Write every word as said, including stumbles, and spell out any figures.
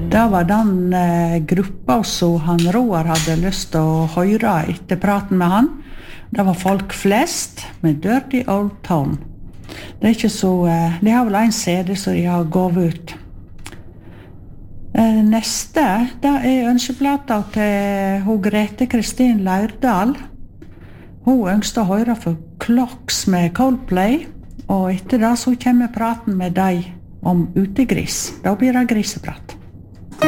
Det var den eh, gruppa som han Roar hadde lyst til å høre etter praten med han. Det var folk flest med Dirty Old Town. Det er ikke så... Eh, de har vel en C D som de har gått ut. Eh, neste, det er ønskeplata til hun Grete Kristin Leirdal. Hun ønsker å høre for Clocks med Coldplay, og etter det så kommer praten med deg om utegris. Da blir det griseprat.